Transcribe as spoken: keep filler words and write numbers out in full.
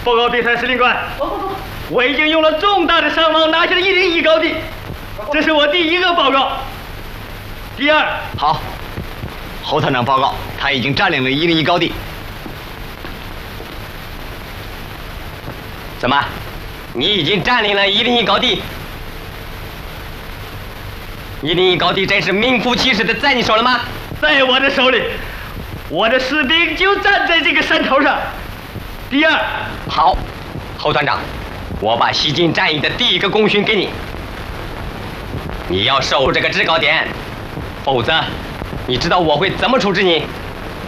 报告第三司令官，我已经用了重大的伤亡拿下了一零一高地，这是我第一个报告。第二， 好，侯团长报告，他已经占领了一零一高地。 怎么，你已经占领了一零一高地？一零一高地真是名副其实的在你手了吗？ 在我的手里，我的士兵就站在这个山头上。第二， 好，侯团长，我把西进战役的第一个功勋给你，你要守住这个制高点，否则，你知道我会怎么处置你？